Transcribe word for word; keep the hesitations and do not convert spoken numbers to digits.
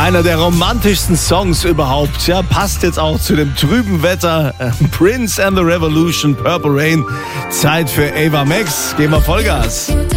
Einer der romantischsten Songs überhaupt. Ja, passt jetzt auch zu dem trüben Wetter. Prince and the Revolution, Purple Rain. Zeit für Ava Max. Geben wir Vollgas.